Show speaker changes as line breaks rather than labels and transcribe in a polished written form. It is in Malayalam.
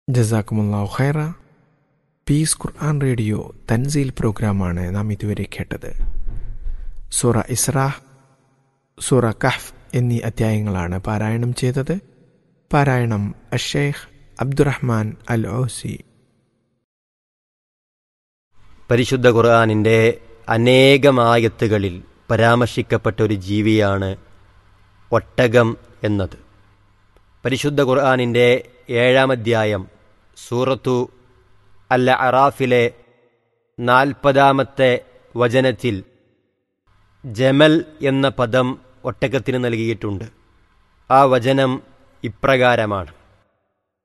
ജസാക്കുമുല്ലാഹു ഖൈറ. പീസ് ഖുർആൻ റേഡിയോ തൻസീൽ പ്രോഗ്രാമാണ് നാം ഇതുവരെ കേട്ടത്. സൂറ ഇസ്രാ, സൂറ കഹ്ഫ് എന്നീ അധ്യായങ്ങളാണ് പാരായണം ചെയ്തത്. പാരായണം അഷ്ശൈഖ് അബ്ദുറഹ്മാൻ അൽ ഔസി.
പരിശുദ്ധ ഖുർആനിൻ്റെ അനേകമായത്തുകളിൽ പരാമർശിക്കപ്പെട്ട ഒരു ജീവിയാണ് ഒട്ടകം എന്നത്. പരിശുദ്ധ ഖുർആനിൻ്റെ 7-ാം അധ്യായം സൂറത്തു അൽ അറാഫിലെ 40-ാമത്തെ വചനത്തിൽ ജമൽ എന്ന പദം ഒട്ടകത്തിന് നൽകിയിട്ടുണ്ട്. ആ വചനം ഇപ്രകാരമാണ്: